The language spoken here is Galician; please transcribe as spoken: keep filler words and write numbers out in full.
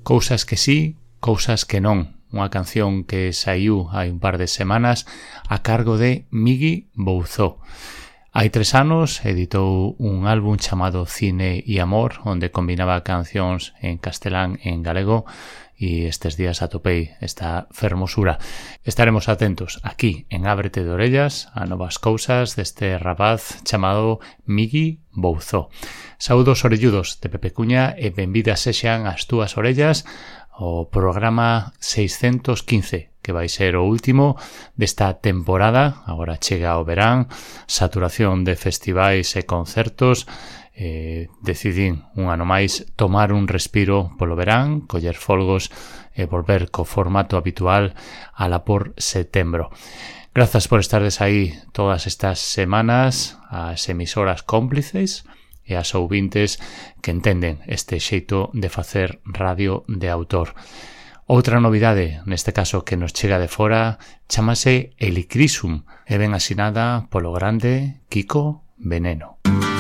Cousas que sí, cousas que non. Unha canción que saiu hai un par de semanas a cargo de Migui Bouzou. Hai tres anos editou un álbum chamado Cine e Amor, onde combinaba cancións en castelán e en galego, e estes días atopei esta fermosura. Estaremos atentos aquí en Ábrete de Orellas a novas cousas deste rapaz chamado Migui Bouzou. Saúdos orelludos de Pepe Cuña e benvidas sexan as túas orellas ao programa seiscentos quince, que vai ser o último desta temporada. Agora chega o verán, saturación de festivais e concertos. Eh, decidín un ano máis tomar un respiro polo verán, coller folgos e volver co formato habitual ala por setembro. Grazas por estardes aí todas estas semanas, as emisoras cómplices e as ouvintes que entenden este xeito de facer radio de autor. Outra novidade, neste caso que nos chega de fora, chamase Helicrisum e ben asinada polo grande Kiko Veneno.